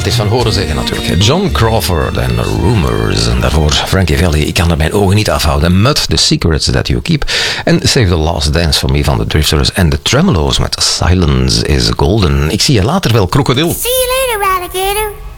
is van horen zeggen natuurlijk. John Crawford en Rumors. En daarvoor Frankie Valli. Ik kan er mijn ogen niet afhouden. Mud, The Secrets That You Keep. En Save the Last Dance for Me van de Drifters. En de Tremolos met Silence is Golden. Ik zie je later wel, krokodil. See you later, alligator.